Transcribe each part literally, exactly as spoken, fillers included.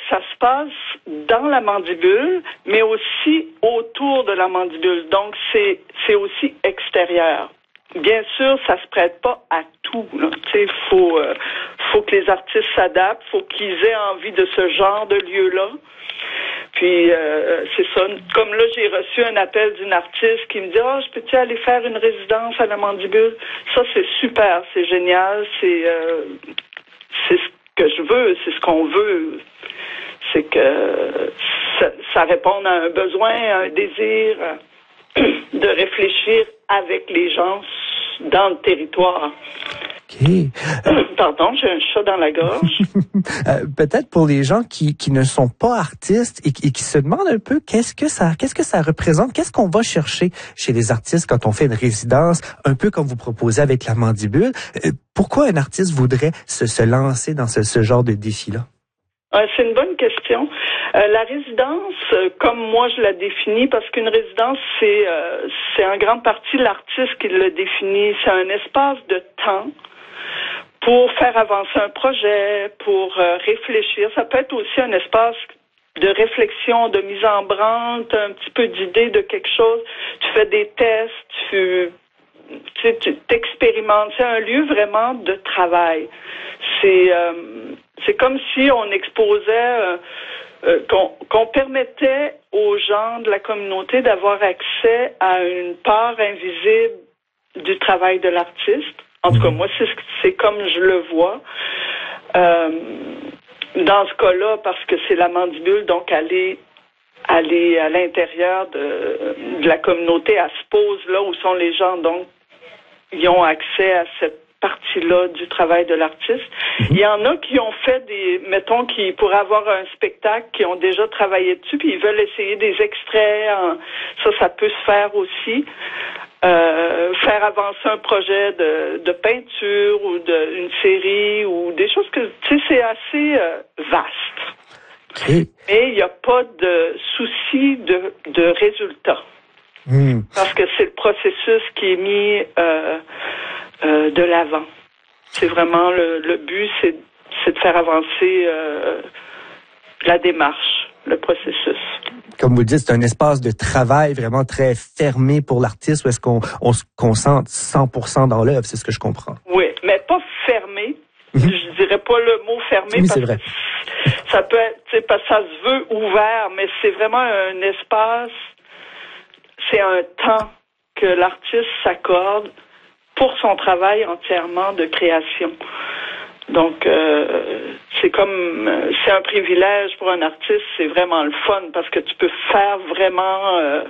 ça se passe dans la mandibule, mais aussi autour de la mandibule. Donc, c'est, c'est aussi extérieur. Bien sûr, ça se prête pas à tout. Tu sais, faut, euh, faut que les artistes s'adaptent, faut qu'ils aient envie de ce genre de lieu-là. Puis, euh, c'est ça. Comme là, j'ai reçu un appel d'une artiste qui me dit « Ah, oh, je peux-tu aller faire une résidence à la mandibule? » Ça, c'est super, c'est génial, c'est, euh, c'est ce que je veux, c'est ce qu'on veut. C'est que ça, ça répond à un besoin, à un désir de réfléchir avec les gens dans le territoire. OK. Euh, Pardon, j'ai un chat dans la gorge. euh, peut-être pour les gens qui, qui ne sont pas artistes et qui, et qui se demandent un peu qu'est-ce que ça qu'est-ce que ça représente, qu'est-ce qu'on va chercher chez les artistes quand on fait une résidence, un peu comme vous proposez avec la mandibule. Euh, pourquoi un artiste voudrait se, se lancer dans ce, ce genre de défi-là? Euh, c'est une bonne question. Euh, la résidence, euh, comme moi je la définis, parce qu'une résidence, c'est euh, c'est en grande partie l'artiste qui le définit. C'est un espace de temps pour faire avancer un projet, pour euh, réfléchir. Ça peut être aussi un espace de réflexion, de mise en branle, un petit peu d'idée de quelque chose. Tu fais des tests, tu tu sais, tu t'expérimentes. C'est un lieu vraiment de travail. C'est euh, c'est comme si on exposait, euh, euh, qu'on, qu'on permettait aux gens de la communauté d'avoir accès à une part invisible du travail de l'artiste. En tout cas, moi, c'est, c'est comme je le vois. Euh, dans ce cas-là, parce que c'est la mandibule, donc aller aller à l'intérieur de, de la communauté, elle se pose là où sont les gens, donc ils ont accès à cette partie-là du travail de l'artiste. Mm-hmm. Il y en a qui ont fait des, mettons, qui pourraient avoir un spectacle, qui ont déjà travaillé dessus, puis ils veulent essayer des extraits. En, ça, ça peut se faire aussi. Euh, faire avancer un projet de, de peinture ou de une série ou des choses que, tu sais, c'est assez euh, vaste. Okay. Mais il n'y a pas de souci de, de résultat. Mm. Parce que c'est le processus qui est mis euh, euh, de l'avant. C'est vraiment le, le but, c'est, c'est de faire avancer euh, la démarche, le processus. Comme vous dites, c'est un espace de travail vraiment très fermé pour l'artiste où est-ce qu'on on se concentre cent pour cent dans l'œuvre, c'est ce que je comprends. Oui, mais pas fermé. Mm-hmm. Je dirais pas le mot fermé oui, parce c'est vrai. que ça peut être, tu sais, parce que ça se veut ouvert, mais c'est vraiment un espace. C'est un temps que l'artiste s'accorde pour son travail entièrement de création. Donc, euh, c'est comme, c'est un privilège pour un artiste, c'est vraiment le fun parce que tu peux faire vraiment euh,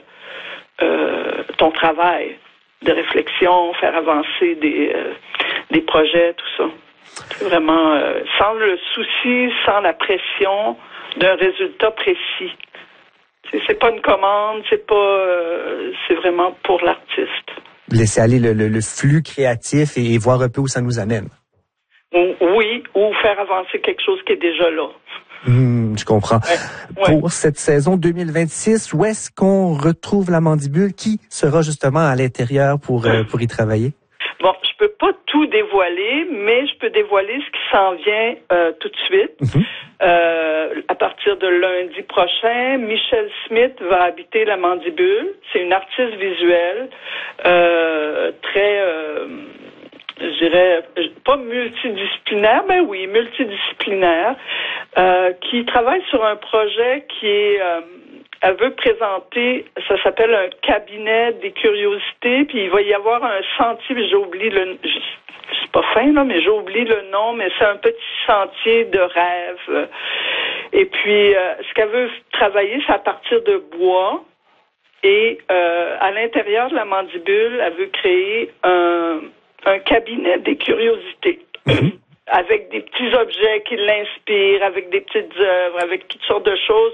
euh, ton travail de réflexion, faire avancer des, euh, des projets, tout ça. C'est vraiment euh, sans le souci, sans la pression d'un résultat précis. C'est, c'est pas une commande, c'est pas, euh, c'est vraiment pour l'artiste. Laisser aller le, le, le flux créatif et, et voir un peu où ça nous amène. Oui, ou faire avancer quelque chose qui est déjà là. Mmh, je comprends. Ouais, ouais. Pour cette saison deux mille vingt-six, où est-ce qu'on retrouve la mandibule? Qui sera justement à l'intérieur pour, euh, pour y travailler? Bon, je peux pas tout dévoiler, mais je peux dévoiler ce qui s'en vient euh, tout de suite. Mm-hmm. Euh, à partir de lundi prochain, Michelle Smith va habiter la mandibule. C'est une artiste visuelle euh, très, euh, je dirais, pas multidisciplinaire, mais oui, multidisciplinaire, euh, qui travaille sur un projet qui est... Euh, elle veut présenter, ça s'appelle un cabinet des curiosités, puis il va y avoir un sentier, puis j'oublie le, c'est pas fin là, mais j'oublie le nom, mais c'est un petit sentier de rêve. Et puis, euh, ce qu'elle veut travailler, c'est à partir de bois, et euh, à l'intérieur de la mandibule, elle veut créer un, un cabinet des curiosités. Mm-hmm. Avec des petits objets qui l'inspirent, avec des petites œuvres, avec toutes sortes de choses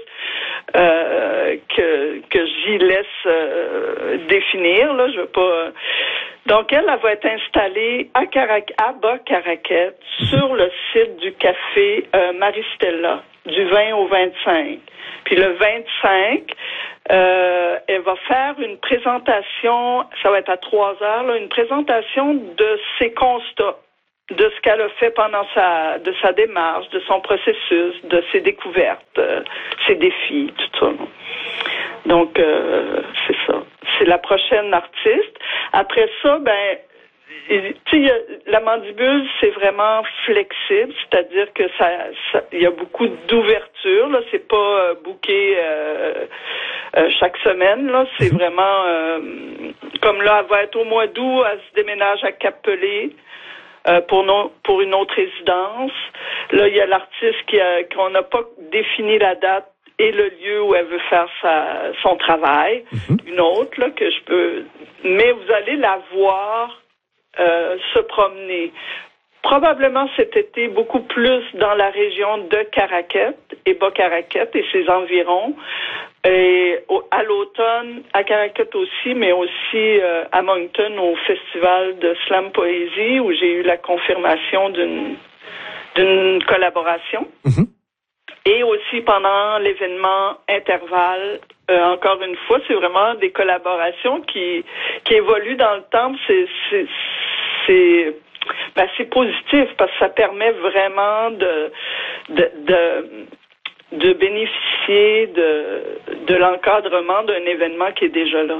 euh, que que j'y laisse euh, définir. Là, je veux pas. Donc elle, elle va être installée à Carac, à Bas-Caraquette, sur le site du café euh, Maristella, du vingt au vingt-cinq. Puis le vingt-cinq, euh, elle va faire une présentation. Ça va être à trois heures, là, une présentation de ses constats. de ce qu'elle a fait pendant sa de sa démarche, de son processus, de ses découvertes, euh, ses défis, tout ça. Donc euh, c'est ça. C'est la prochaine artiste. Après ça, ben tu sais, la mandibule, c'est vraiment flexible, c'est-à-dire que ça, ça, il y a beaucoup d'ouverture. Là, c'est pas euh, booké euh, euh, chaque semaine. Là, c'est vraiment euh, comme là, elle va être au mois d'août, elle se déménage à Cap-Pelé. Euh, pour, no, pour une autre résidence. Là, il y a l'artiste qui a, qu'on n'a pas défini la date et le lieu où elle veut faire sa, son travail. Mm-hmm. Une autre, là, que je peux... Mais vous allez la voir euh, se promener. Probablement cet été, beaucoup plus dans la région de Caraquet et Bas-Caraquet et ses environs. Et à l'automne, à Caraquet aussi, mais aussi euh, à Moncton au festival de slam poésie où j'ai eu la confirmation d'une d'une collaboration. Mm-hmm. Et aussi pendant l'événement Intervalle, euh, encore une fois, c'est vraiment des collaborations qui qui évoluent dans le temps. C'est c'est c'est ben, c'est positif parce que ça permet vraiment de de, de de bénéficier de, de l'encadrement d'un événement qui est déjà là.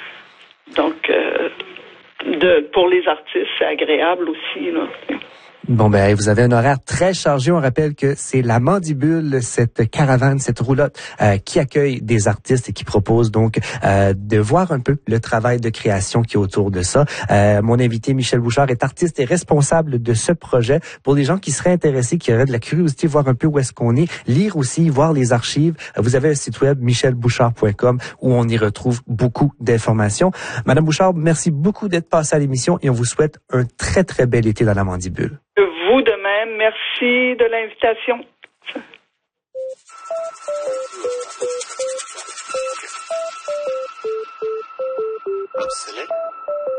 Donc, euh, de, pour les artistes, c'est agréable aussi, là. Bon, ben, vous avez un horaire très chargé. On rappelle que c'est la Mandibule, cette caravane, cette roulotte euh, qui accueille des artistes et qui propose donc euh, de voir un peu le travail de création qui est autour de ça. Euh, mon invité, Michel Bouchard, est artiste et responsable de ce projet. Pour les gens qui seraient intéressés, qui auraient de la curiosité, voir un peu où est-ce qu'on est, lire aussi, voir les archives, vous avez un site web, michel bouchard point com, où on y retrouve beaucoup d'informations. Madame Bouchard, merci beaucoup d'être passée à l'émission et on vous souhaite un très, très bel été dans la Mandibule. Vous de même, merci de l'invitation. Absolutely.